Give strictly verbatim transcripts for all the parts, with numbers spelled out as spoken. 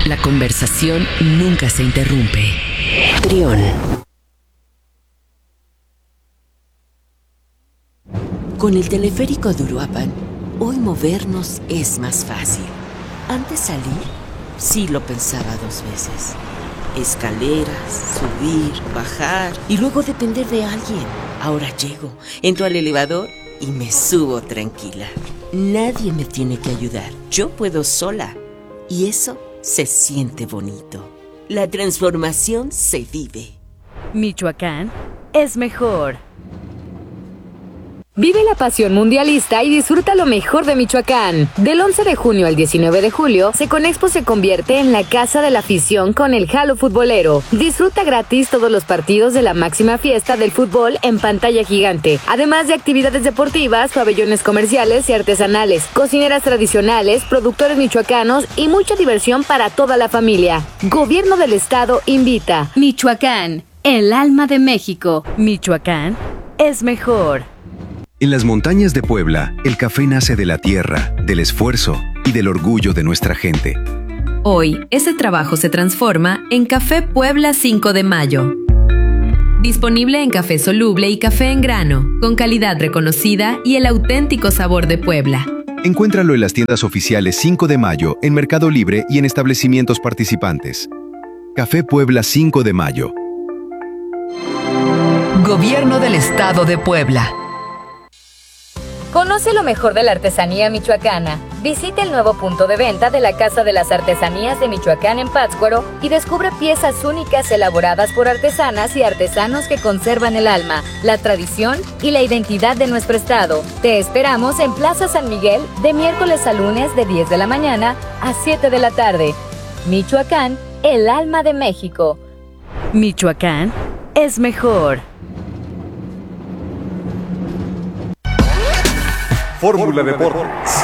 La conversación nunca se interrumpe. Trión. Con el teleférico de Uruapan, hoy movernos es más fácil. Antes salir, sí lo pensaba dos veces. Escaleras, subir, bajar y luego depender de alguien. Ahora llego, entro al elevador y me subo tranquila. Nadie me tiene que ayudar, yo puedo sola. Y eso se siente bonito. La transformación se vive. Michoacán es mejor. Vive la pasión mundialista y disfruta lo mejor de Michoacán. Del once de junio al diecinueve de julio, Seconexpo se convierte en la casa de la afición con el Jalo Futbolero. Disfruta gratis todos los partidos de la máxima fiesta del fútbol en pantalla gigante, además de actividades deportivas, pabellones comerciales y artesanales, cocineras tradicionales, productores michoacanos y mucha diversión para toda la familia. Gobierno del Estado invita. Michoacán, el alma de México. Michoacán es mejor. En las montañas de Puebla, el café nace de la tierra, del esfuerzo y del orgullo de nuestra gente. Hoy, ese trabajo se transforma en Café Puebla cinco de mayo. Disponible en café soluble y café en grano, con calidad reconocida y el auténtico sabor de Puebla. Encuéntralo en las tiendas oficiales cinco de mayo, en Mercado Libre y en establecimientos participantes. Café Puebla cinco de mayo. Gobierno del Estado de Puebla. Conoce lo mejor de la artesanía michoacana. Visita el nuevo punto de venta de la Casa de las Artesanías de Michoacán en Pátzcuaro y descubre piezas únicas elaboradas por artesanas y artesanos que conservan el alma, la tradición y la identidad de nuestro estado. Te esperamos en Plaza San Miguel de miércoles a lunes de diez de la mañana a siete de la tarde. Michoacán, el alma de México. Michoacán es mejor. Fórmula Deportes.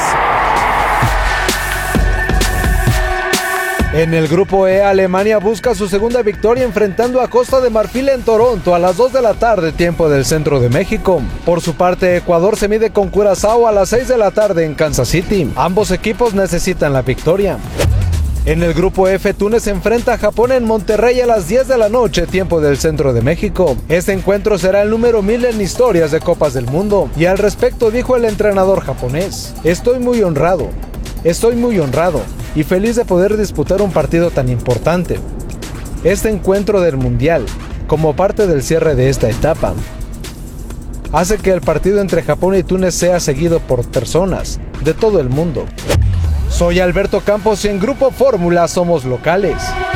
En el grupo E, Alemania busca su segunda victoria enfrentando a Costa de Marfil en Toronto a las dos de la tarde, tiempo del centro de México. Por su parte, Ecuador se mide con Curazao a las seis de la tarde en Kansas City. Ambos equipos necesitan la victoria. En el grupo F, Túnez enfrenta a Japón en Monterrey a las diez de la noche, tiempo del centro de México. Este encuentro será el número mil en historias de Copas del Mundo. Y al respecto dijo el entrenador japonés: Estoy muy honrado, estoy muy honrado y feliz de poder disputar un partido tan importante. Este encuentro del Mundial, como parte del cierre de esta etapa, hace que el partido entre Japón y Túnez sea seguido por personas de todo el mundo. Soy Alberto Campos y en Grupo Fórmula somos locales.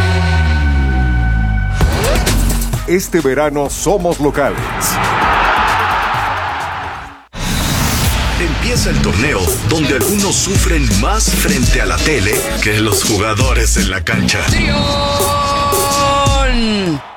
Este verano somos locales. Empieza el torneo donde algunos sufren más frente a la tele que los jugadores en la cancha. ¡Trión!